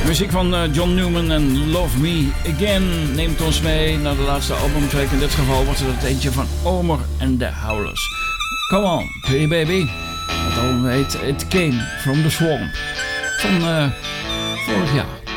Muziek van John Newman en Love Me Again neemt ons mee naar de laatste albumtrack. In dit geval wordt het eentje van Omer and the Howlers. Come on, pretty baby. Het album heet It Came from the Swamp van vorig jaar.